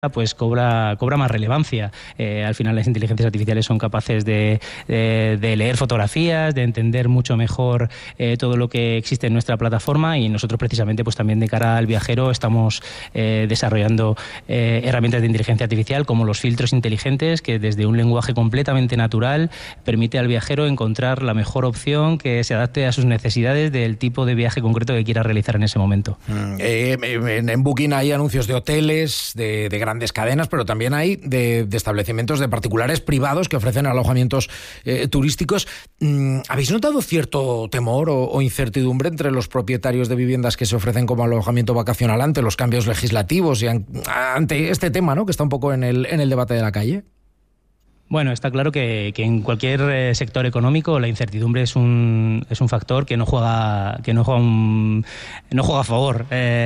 pues cobra más relevancia. Al final las inteligencias artificiales son capaces de leer fotografías, de entender mucho mejor todo lo que existe en nuestra plataforma, y nosotros precisamente pues también de cara al viajero estamos desarrollando herramientas de inteligencia artificial como los filtros inteligentes, que desde un lenguaje completamente natural permite al viajero encontrar la mejor opción que se adapte a sus necesidades del tipo de viaje concreto que quiera realizar en ese momento. En Booking hay anuncios de hoteles, de grandes cadenas, pero también hay de establecimientos de particulares privados que ofrecen alojamientos turísticos. ¿Habéis notado cierto temor o incertidumbre entre los propietarios de viviendas que se ofrecen como alojamiento vacacional ante los cambios legislativos y ante este tema, ¿no?, que está un poco en el debate de la calle? Bueno, está claro que en cualquier sector económico la incertidumbre es un factor que no juega a favor,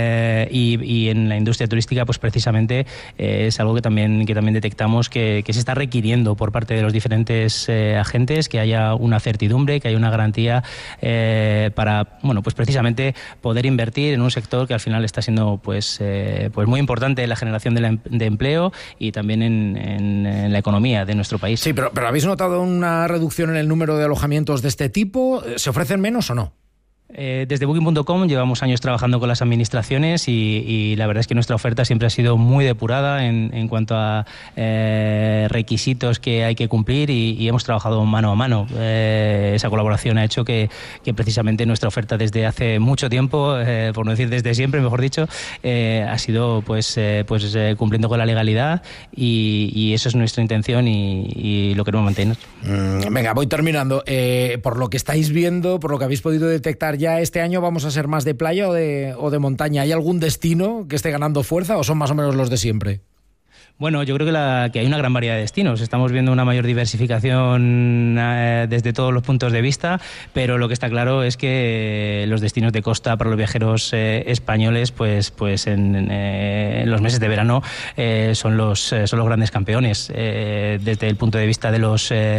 y en la industria turística pues precisamente es algo que también detectamos que se está requiriendo por parte de los diferentes agentes, que haya una certidumbre, que haya una garantía para pues precisamente poder invertir en un sector que al final está siendo pues muy importante en la generación de empleo y también en la economía de nuestro país. Sí, pero ¿habéis notado una reducción en el número de alojamientos de este tipo? ¿Se ofrecen menos o no? Desde Booking.com llevamos años trabajando con las administraciones y la verdad es que nuestra oferta siempre ha sido muy depurada en cuanto a requisitos que hay que cumplir y hemos trabajado mano a mano. Esa colaboración ha hecho que precisamente nuestra oferta desde hace mucho tiempo, por no decir desde siempre, mejor dicho, ha sido cumpliendo con la legalidad y eso es nuestra intención y lo queremos mantener. Venga, voy terminando. Por lo que estáis viendo, por lo que habéis podido detectar ya este año, ¿vamos a ser más de playa o de montaña? ¿Hay algún destino que esté ganando fuerza o son más o menos los de siempre? Bueno, yo creo que hay una gran variedad de destinos. Estamos viendo una mayor diversificación desde todos los puntos de vista, pero lo que está claro es que los destinos de costa para los viajeros españoles, pues en los meses de verano son los grandes campeones. Desde el punto de vista de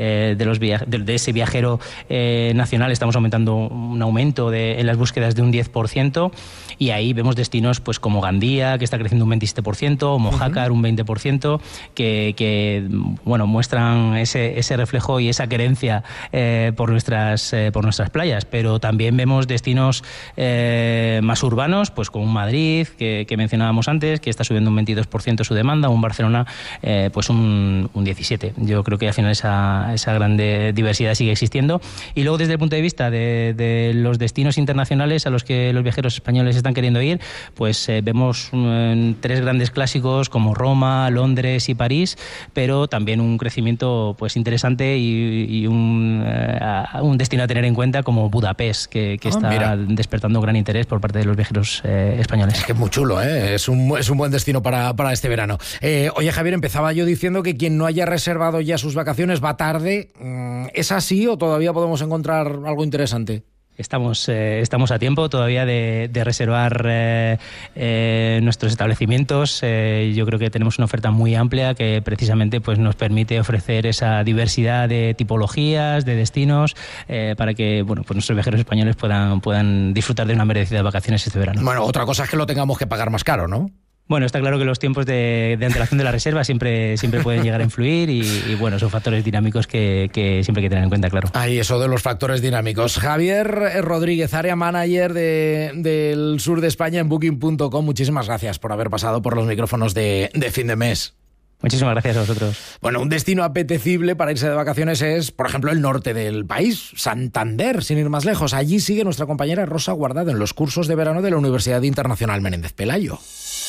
ese viajero nacional, estamos aumentando un aumento en las búsquedas de un 10%, y ahí vemos destinos pues como Gandía, que está creciendo un 27%, o Mojácar, un 20%, que muestran ese reflejo y esa querencia por nuestras playas. Pero también vemos destinos más urbanos, pues como Madrid, que mencionábamos antes, que está subiendo un 22% su demanda, un Barcelona pues un 17%. Yo creo que al final esa gran diversidad sigue existiendo. Y luego, desde el punto de vista de los destinos internacionales a los que los viajeros españoles están queriendo ir, pues vemos 3 grandes clásicos como Roma, Londres y París, pero también un crecimiento pues interesante y un destino a tener en cuenta como Budapest, que está despertando gran interés por parte de los viajeros españoles. Es que es muy chulo, ¿eh? Es un buen destino para este verano. Oye, Javier, empezaba yo diciendo que quien no haya reservado ya sus vacaciones va tarde. ¿Es así o todavía podemos encontrar algo interesante? Estamos a tiempo todavía de reservar nuestros establecimientos. Yo creo que tenemos una oferta muy amplia que precisamente pues nos permite ofrecer esa diversidad de tipologías, de destinos, para que pues nuestros viajeros españoles puedan disfrutar de una merecida vacaciones este verano. Bueno, otra cosa es que lo tengamos que pagar más caro, ¿no? Bueno, está claro que los tiempos de antelación de la reserva siempre pueden llegar a influir y bueno, son factores dinámicos que siempre hay que tener en cuenta, claro. Ahí, eso de los factores dinámicos. Javier Rodríguez, área manager del sur de España en Booking.com, muchísimas gracias por haber pasado por los micrófonos de fin de mes. Muchísimas gracias a vosotros. Bueno, un destino apetecible para irse de vacaciones es, por ejemplo, el norte del país, Santander, sin ir más lejos. Allí sigue nuestra compañera Rosa Guardado en los cursos de verano de la Universidad Internacional Menéndez Pelayo.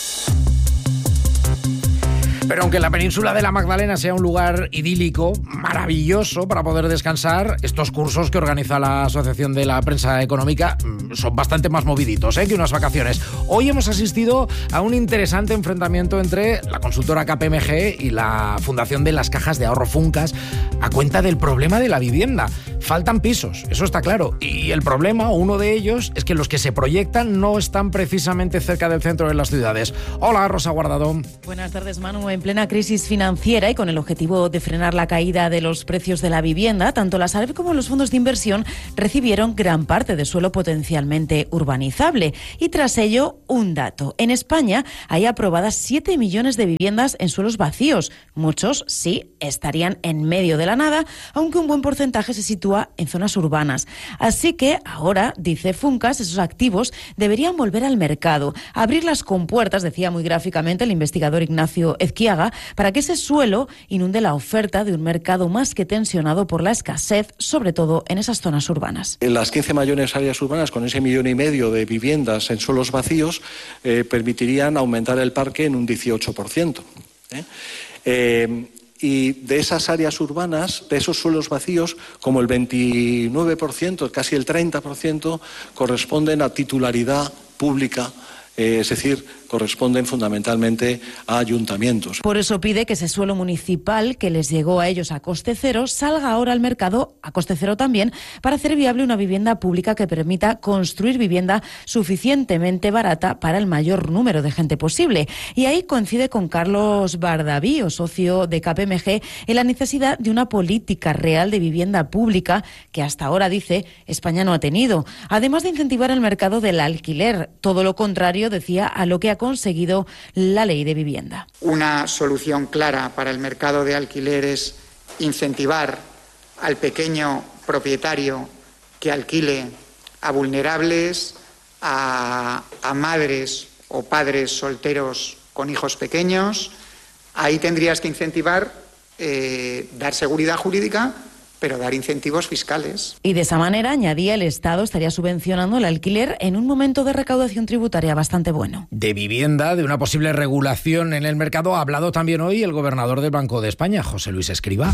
Pero aunque la península de la Magdalena sea un lugar idílico, maravilloso para poder descansar, estos cursos que organiza la Asociación de la Prensa Económica son bastante más moviditos que unas vacaciones. Hoy hemos asistido a un interesante enfrentamiento entre la consultora KPMG y la Fundación de las Cajas de Ahorro Funcas a cuenta del problema de la vivienda. Faltan pisos, eso está claro. Y el problema, o uno de ellos, es que los que se proyectan no están precisamente cerca del centro de las ciudades. Hola, Rosa Guardado. Buenas tardes, Manu. En plena crisis financiera y con el objetivo de frenar la caída de los precios de la vivienda, tanto la Sareb como los fondos de inversión recibieron gran parte de suelo potencialmente urbanizable. Y tras ello, un dato. En España hay aprobadas 7 millones de viviendas en suelos vacíos. Muchos, sí, estarían en medio de la nada, aunque un buen porcentaje se sitúa en zonas urbanas. Así que ahora, dice Funcas, esos activos deberían volver al mercado, abrir las compuertas, decía muy gráficamente el investigador Ignacio Ezquiaga, para que ese suelo inunde la oferta de un mercado más que tensionado por la escasez, sobre todo en esas zonas urbanas. En las 15 mayores áreas urbanas, con ese 1,5 millones de viviendas en suelos vacíos, permitirían aumentar el parque en un 18%. Y de esas áreas urbanas, de esos suelos vacíos, como el 29%, casi el 30%, corresponden a titularidad pública, es decir, corresponden fundamentalmente a ayuntamientos. Por eso pide que ese suelo municipal que les llegó a ellos a coste cero salga ahora al mercado a coste cero también, para hacer viable una vivienda pública que permita construir vivienda suficientemente barata para el mayor número de gente posible. Y ahí coincide con Carlos Bardaví, socio de KPMG, en la necesidad de una política real de vivienda pública que hasta ahora, dice, España no ha tenido. Además de incentivar el mercado del alquiler, todo lo contrario, decía, a lo que ha conseguido la ley de vivienda. Una solución clara para el mercado de alquiler es incentivar al pequeño propietario que alquile a vulnerables, a madres o padres solteros con hijos pequeños. Ahí tendrías que incentivar, dar seguridad jurídica, pero dar incentivos fiscales. Y de esa manera, añadía, el Estado estaría subvencionando el alquiler en un momento de recaudación tributaria bastante bueno. De vivienda, de una posible regulación en el mercado, ha hablado también hoy el gobernador del Banco de España, José Luis Escrivá.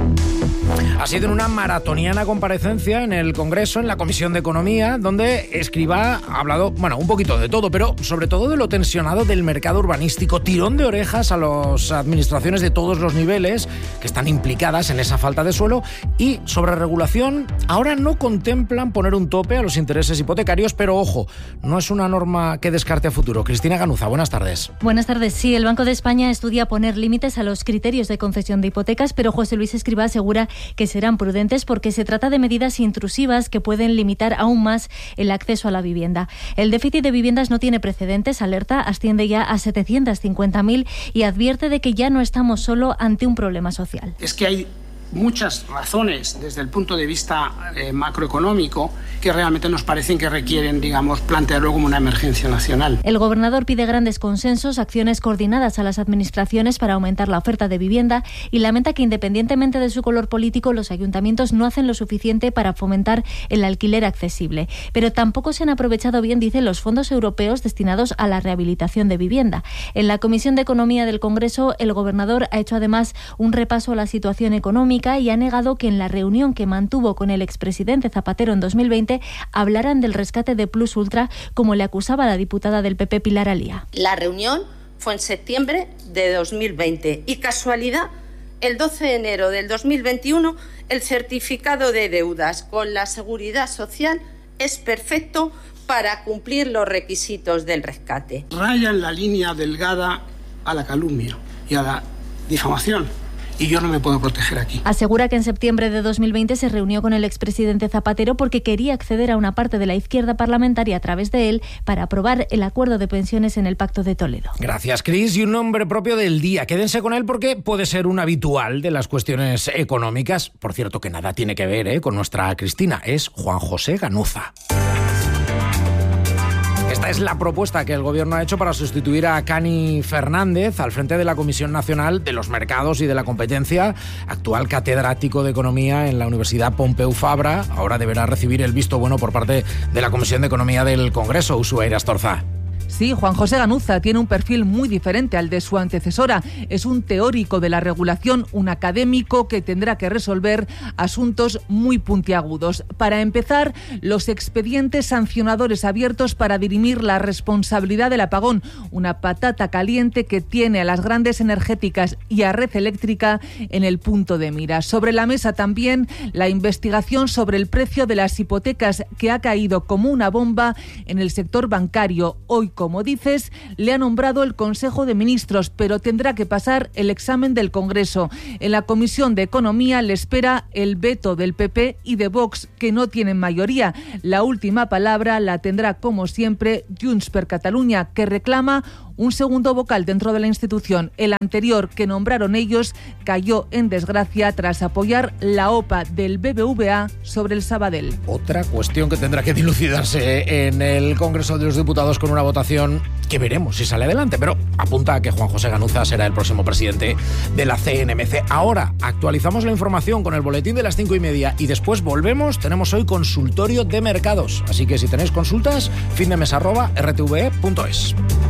Ha sido en una maratoniana comparecencia en el Congreso, en la Comisión de Economía, donde Escrivá ha hablado, un poquito de todo, pero sobre todo de lo tensionado del mercado urbanístico. Tirón de orejas a las administraciones de todos los niveles que están implicadas en esa falta de suelo. Y sobre regulación, ahora no contemplan poner un tope a los intereses hipotecarios, pero ojo, no es una norma que descarte a futuro. Cristina Ganuza, buenas tardes. Buenas tardes. Sí, el Banco de España estudia poner límites a los criterios de concesión de hipotecas, pero José Luis Escrivá asegura que serán prudentes porque se trata de medidas intrusivas que pueden limitar aún más el acceso a la vivienda. El déficit de viviendas no tiene precedentes, alerta, asciende ya a 750.000 y advierte de que ya no estamos solo ante un problema social. Es que hay muchas razones desde el punto de vista macroeconómico que realmente nos parecen que requieren, plantearlo como una emergencia nacional. El gobernador pide grandes consensos, acciones coordinadas a las administraciones para aumentar la oferta de vivienda y lamenta que, independientemente de su color político, los ayuntamientos no hacen lo suficiente para fomentar el alquiler accesible. Pero tampoco se han aprovechado bien, dice, los fondos europeos destinados a la rehabilitación de vivienda. En la Comisión de Economía del Congreso, el gobernador ha hecho además un repaso a la situación económica y ha negado que en la reunión que mantuvo con el expresidente Zapatero en 2020 hablaran del rescate de Plus Ultra, como le acusaba la diputada del PP Pilar Alía. La reunión fue en septiembre de 2020 y, casualidad, el 12 de enero del 2021 el certificado de deudas con la Seguridad Social es perfecto para cumplir los requisitos del rescate. Rayan la línea delgada a la calumnia y a la difamación. Y yo no me puedo proteger aquí. Asegura que en septiembre de 2020 se reunió con el expresidente Zapatero porque quería acceder a una parte de la izquierda parlamentaria a través de él para aprobar el acuerdo de pensiones en el Pacto de Toledo. Gracias, Cris. Y un nombre propio del día. Quédense con él porque puede ser un habitual de las cuestiones económicas. Por cierto, que nada tiene que ver con nuestra Cristina. Es Juan José Ganuza. Esta es la propuesta que el Gobierno ha hecho para sustituir a Cani Fernández al frente de la Comisión Nacional de los Mercados y de la Competencia, actual catedrático de Economía en la Universidad Pompeu Fabra. Ahora deberá recibir el visto bueno por parte de la Comisión de Economía del Congreso. Ushuaira Astorza. Sí, Juan José Ganuza tiene un perfil muy diferente al de su antecesora. Es un teórico de la regulación, un académico que tendrá que resolver asuntos muy puntiagudos. Para empezar, los expedientes sancionadores abiertos para dirimir la responsabilidad del apagón, una patata caliente que tiene a las grandes energéticas y a Red Eléctrica en el punto de mira. Sobre la mesa también la investigación sobre el precio de las hipotecas, que ha caído como una bomba en el sector bancario. Hoy, como dices, le ha nombrado el Consejo de Ministros, pero tendrá que pasar el examen del Congreso. En la Comisión de Economía le espera el veto del PP y de Vox, que no tienen mayoría. La última palabra la tendrá, como siempre, Junts per Catalunya, que reclama un segundo vocal dentro de la institución. El anterior, que nombraron ellos, cayó en desgracia tras apoyar la OPA del BBVA sobre el Sabadell. Otra cuestión que tendrá que dilucidarse en el Congreso de los Diputados con una votación que veremos si sale adelante, pero apunta a que Juan José Ganuza será el próximo presidente de la CNMC. Ahora actualizamos la información con el boletín de las 5:30 y después volvemos. Tenemos hoy consultorio de mercados, así que si tenéis consultas, findemesa@rtve.es.